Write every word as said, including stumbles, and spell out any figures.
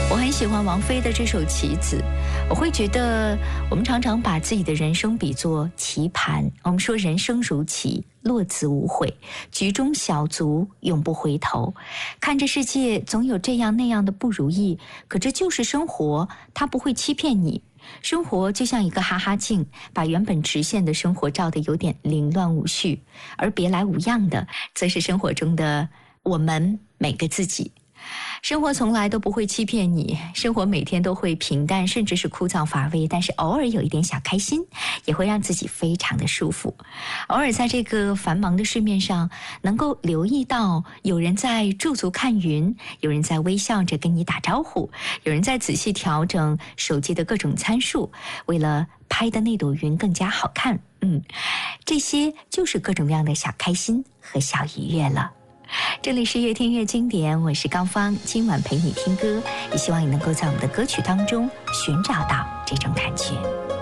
我很喜欢王菲的这首《棋子》，我会觉得我们常常把自己的人生比作棋盘，我们说人生如棋，落子无悔，局中小卒永不回头。看这世界总有这样那样的不如意，可这就是生活，它不会欺骗你。生活就像一个哈哈镜，把原本直线的生活照得有点凌乱无序，而别来无恙的，则是生活中的我们每个自己。生活从来都不会欺骗你，生活每天都会平淡甚至是枯燥乏味，但是偶尔有一点小开心，也会让自己非常的舒服。偶尔在这个繁忙的市面上，能够留意到有人在驻足看云，有人在微笑着跟你打招呼，有人在仔细调整手机的各种参数，为了拍的那朵云更加好看。嗯，这些就是各种各样的小开心和小愉悦了。这里是越听越经典，我是高芳，今晚陪你听歌，也希望你能够在我们的歌曲当中寻找到这种感觉。